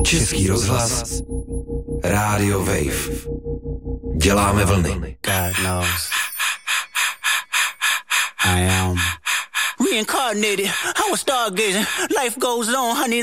Český rozhlas, Radio Wave. Děláme vlny. God knows. I am reincarnated. I was stargazing. Life goes on, honey.